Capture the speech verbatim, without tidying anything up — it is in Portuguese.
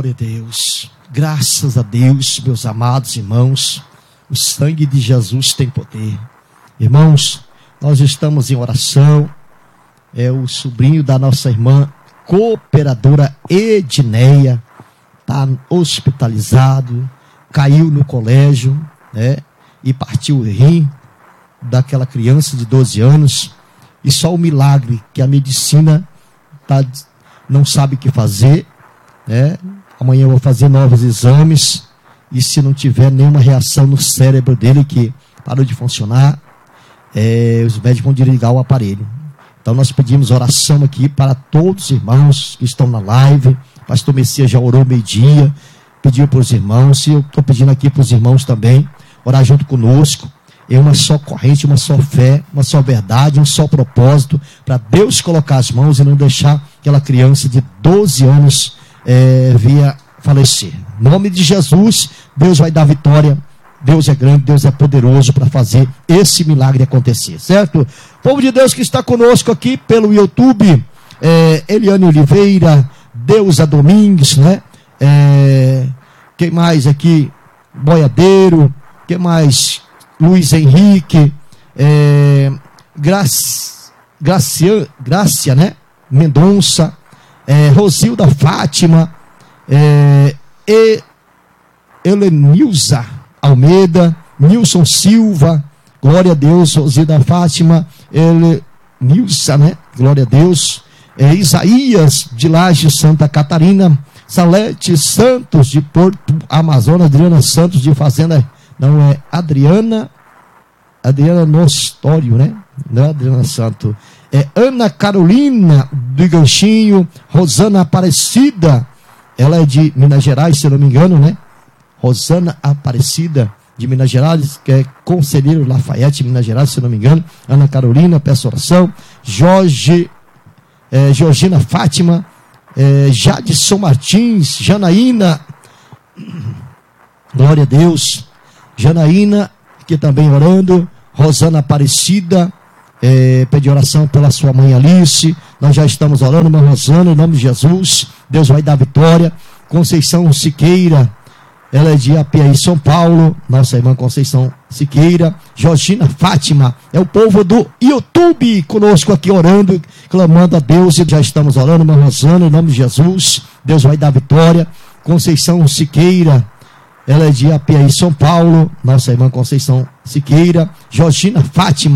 Glória a Deus, graças a Deus, meus amados irmãos, o sangue de Jesus tem poder. Irmãos, nós estamos em oração, é o sobrinho da nossa irmã cooperadora Edneia, está hospitalizado, caiu no colégio, né, e partiu o rim daquela criança de doze anos, e só o milagre que a medicina tá, não sabe o que fazer, né? Amanhã eu vou fazer novos exames, e se não tiver nenhuma reação no cérebro dele que parou de funcionar, é, os médicos vão desligar o aparelho. Então nós pedimos oração aqui para todos os irmãos que estão na live. Pastor Messias já orou meio-dia, pediu para os irmãos, e eu estou pedindo aqui para os irmãos também orar junto conosco. É uma só corrente, uma só fé, uma só verdade, um só propósito, para Deus colocar as mãos e não deixar aquela criança de doze anos é, vir falecer. Em nome de Jesus, Deus vai dar vitória. Deus é grande, Deus é poderoso para fazer esse milagre acontecer, certo? Povo de Deus que está conosco aqui pelo YouTube, é, Eliane Oliveira, Deusa Domingues, né? É, quem mais aqui? Boiadeiro, quem mais? Luiz Henrique, é, Gracia, Gracia, Gracia, né? Mendonça, é, Rosilda Fátima, é, e Helenilza Almeida, Nilson Silva, glória a Deus, Rosilda Fátima, Helenilza, né? Glória a Deus, é, Isaías de Laje, Santa Catarina, Salete Santos de Porto Amazonas, Adriana Santos de Fazenda, não é Adriana, Adriana Nostório, né? Não é Adriana Santo. É Ana Carolina do Ganchinho, Rosana Aparecida, ela é de Minas Gerais, se eu não me engano, né? Rosana Aparecida, de Minas Gerais, que é Conselheiro Lafayette, Minas Gerais, se eu não me engano. Ana Carolina, peço oração. Jorge, é, Georgina Fátima, é, Jadson Martins, Janaína, glória a Deus. Janaína, que também orando, Rosana Aparecida, é, pede oração pela sua mãe Alice, nós já estamos orando, irmã Rosana, em nome de Jesus, Deus vai dar vitória. Conceição Siqueira, ela é de Apiaí, São Paulo, nossa irmã Conceição Siqueira. Georgina Fátima, é o povo do YouTube conosco aqui orando, clamando a Deus, e já estamos orando, irmã Rosana, em nome de Jesus, Deus vai dar vitória. Conceição Siqueira, ela é de Apiaí, São Paulo, nossa irmã Conceição Siqueira. Georgina Fátima,